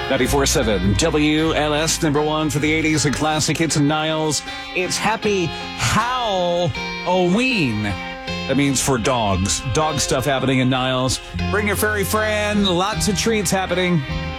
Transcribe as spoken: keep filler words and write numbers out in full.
ninety-four point seven W L S, number one for the eighties and classic hits in Niles. It's Happy Halloween. That means for dogs. Dog stuff happening in Niles. Bring your furry friend. Lots of treats happening.